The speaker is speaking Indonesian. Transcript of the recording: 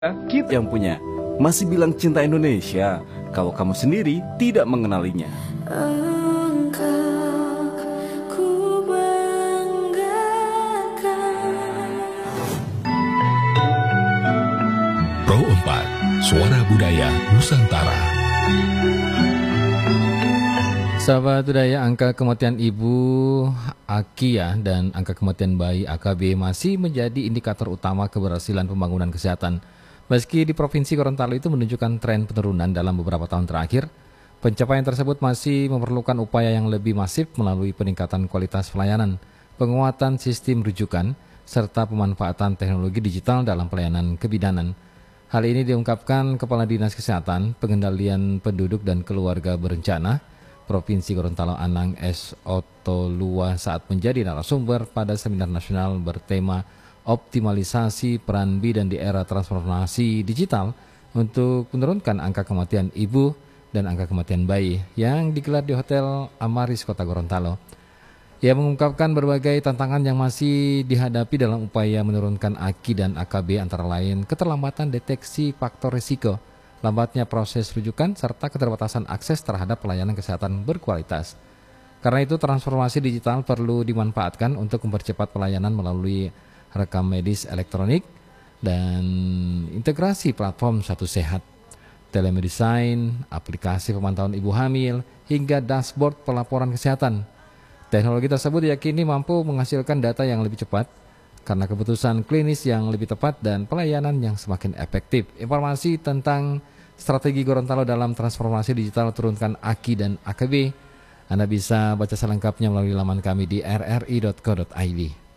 Kita yang punya masih bilang cinta Indonesia kalau kamu sendiri tidak mengenalinya. Engkau ku banggakan. Pro 4, Suara Budaya Nusantara. Sahabat budaya, angka kematian ibu Akia dan angka kematian bayi AKB masih menjadi indikator utama keberhasilan pembangunan kesehatan. Meski di Provinsi Gorontalo itu menunjukkan tren penurunan dalam beberapa tahun terakhir, pencapaian tersebut masih memerlukan upaya yang lebih masif melalui peningkatan kualitas pelayanan, penguatan sistem rujukan, serta pemanfaatan teknologi digital dalam pelayanan kebidanan. Hal ini diungkapkan Kepala Dinas Kesehatan, Pengendalian Penduduk dan Keluarga Berencana, Provinsi Gorontalo Anang S. Otolua saat menjadi narasumber pada seminar nasional bertema optimalisasi peran bidan di era transformasi digital untuk menurunkan angka kematian ibu dan angka kematian bayi yang digelar di Hotel Amaris Kota Gorontalo. Ia mengungkapkan berbagai tantangan yang masih dihadapi dalam upaya menurunkan AKI dan AKB, antara lain keterlambatan deteksi faktor risiko, lambatnya proses rujukan, serta keterbatasan akses terhadap pelayanan kesehatan berkualitas. Karena itu transformasi digital perlu dimanfaatkan untuk mempercepat pelayanan melalui rekam medis elektronik dan integrasi platform Satu Sehat, telemedicine, aplikasi pemantauan ibu hamil, hingga dashboard pelaporan kesehatan. Teknologi tersebut diyakini mampu menghasilkan data yang lebih cepat karena keputusan klinis yang lebih tepat dan pelayanan yang semakin efektif. Informasi tentang strategi Gorontalo dalam transformasi digital turunkan AKI dan AKB Anda bisa baca selengkapnya melalui laman kami di rri.co.id.